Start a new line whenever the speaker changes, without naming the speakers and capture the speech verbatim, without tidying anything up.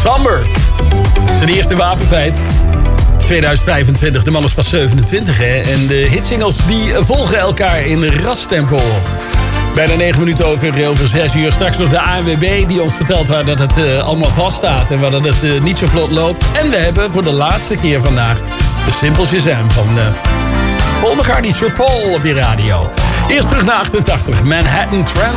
Summer. Zijn eerste wapenfeit. tweeduizend vijfentwintig, de man is pas zevenentwintig, hè. En de hitsingles die volgen elkaar in rastempo. Bijna negen minuten over, over zes uur. Straks nog de A N W B die ons vertelt waar dat het uh, allemaal vaststaat. En waar dat het uh, niet zo vlot loopt. En we hebben voor de laatste keer vandaag de Simple Shazam van uh, Paul McCartney, Sir Paul op je radio. Eerst terug naar achtentachtig. Manhattan Trans.